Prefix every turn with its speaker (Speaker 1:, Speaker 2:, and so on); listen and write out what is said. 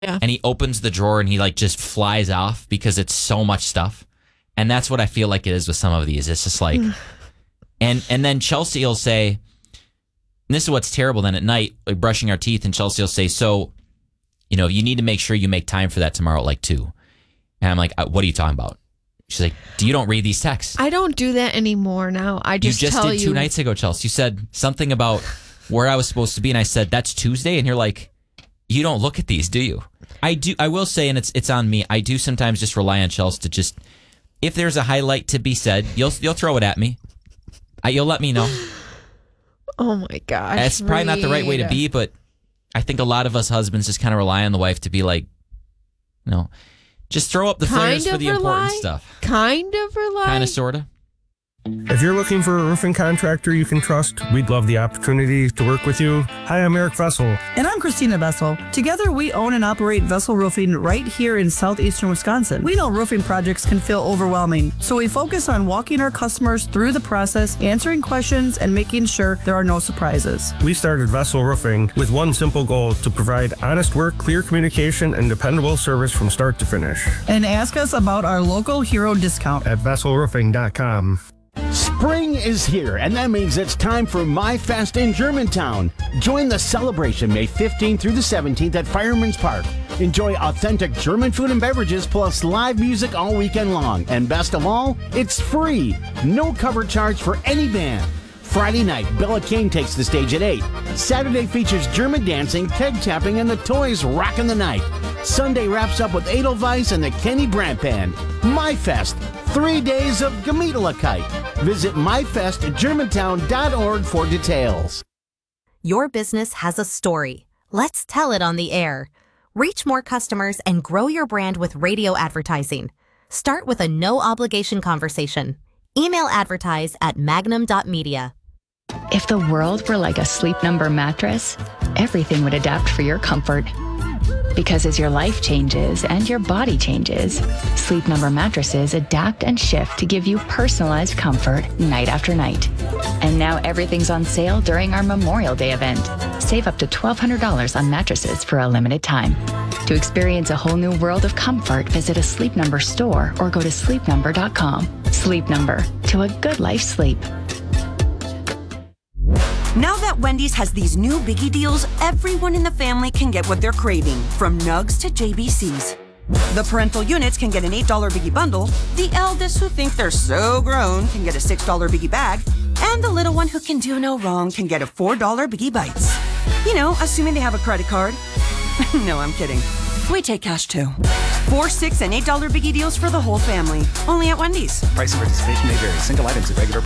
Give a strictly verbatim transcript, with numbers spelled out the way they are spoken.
Speaker 1: Yeah.
Speaker 2: And he opens the drawer and he like just flies off because it's so much stuff. And that's what I feel like it is with some of these. It's just like, and and then Chelsea will say, and this is what's terrible then at night, like brushing our teeth, and Chelsea will say, so, you know, you need to make sure you make time for that tomorrow at like two. And I'm like, what are you talking about? She's like, do you don't read these texts?
Speaker 1: I don't do that anymore now. I just
Speaker 2: You just
Speaker 1: tell
Speaker 2: did two
Speaker 1: you.
Speaker 2: nights ago, Chelsea. You said something about where I was supposed to be, and I said, that's Tuesday, and you're like, you don't look at these, do you? I do. I will say, and it's it's on me, I do sometimes just rely on Chelsea to just, if there's a highlight to be said, you'll you'll throw it at me. I, you'll let me know.
Speaker 1: Oh my gosh.
Speaker 2: That's probably not the right way to be, but I think a lot of us husbands just kind of rely on the wife to be like, you know, just throw up the flares for the important stuff.
Speaker 1: Kind of rely.
Speaker 2: Kind of, sort of.
Speaker 3: If you're looking for a roofing contractor you can trust, we'd love the opportunity to work with you. Hi, I'm Eric Vessel.
Speaker 4: And I'm Christina Vessel. Together, we own and operate Vessel Roofing right here in southeastern Wisconsin. We know roofing projects can feel overwhelming, so we focus on walking our customers through the process, answering questions, and making sure there are no surprises.
Speaker 3: We started Vessel Roofing with one simple goal: to provide honest work, clear communication, and dependable service from start to finish.
Speaker 4: And ask us about our local hero discount
Speaker 3: at vessel roofing dot com.
Speaker 5: Spring is here, and that means it's time for MyFest in Germantown. Join the celebration May fifteenth through the seventeenth at Fireman's Park. Enjoy authentic German food and beverages plus live music all weekend long. And best of all, it's free. No cover charge for any band. Friday night, Bella King takes the stage at eight. Saturday features German dancing, keg tapping, and the Toys rockin' the night. Sunday wraps up with Edelweiss and the Kenny Brandt Band. MyFest, three days of Gemütlichkeit. Visit my fest germantown dot org for details.
Speaker 6: Your business has a story. Let's tell it on the air. Reach more customers and grow your brand with radio advertising. Start with a no-obligation conversation. Email advertise at magnum dot media.
Speaker 7: If the world were like a Sleep Number mattress, everything would adapt for your comfort. Because as your life changes and your body changes, Sleep Number mattresses adapt and shift to give you personalized comfort night after night. And now everything's on sale during our Memorial Day event. Save up to twelve hundred dollars on mattresses for a limited time. To experience a whole new world of comfort, visit a Sleep Number store or go to sleep number dot com. Sleep Number, to a good life sleep.
Speaker 8: Now that Wendy's has these new biggie deals, everyone in the family can get what they're craving, from nugs to J B Cs. The parental units can get an eight dollar biggie bundle, the eldest who think they're so grown can get a six dollar biggie bag, and the little one who can do no wrong can get a four dollar biggie bites. You know, assuming they have a credit card. No, I'm kidding. We take cash too. Four, six, and eight dollar biggie deals for the whole family. Only at Wendy's.
Speaker 9: Price and participation may vary. Single items at regular price.